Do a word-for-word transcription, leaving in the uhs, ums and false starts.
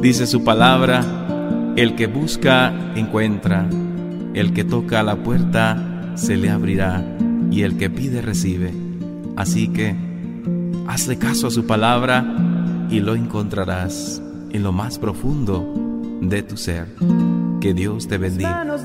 Dice su palabra: el que busca, encuentra; el que toca a la puerta, se le abrirá; y el que pide, recibe. Así que hazle caso a su palabra y lo encontrarás en lo más profundo de tu ser. Que Dios te bendiga.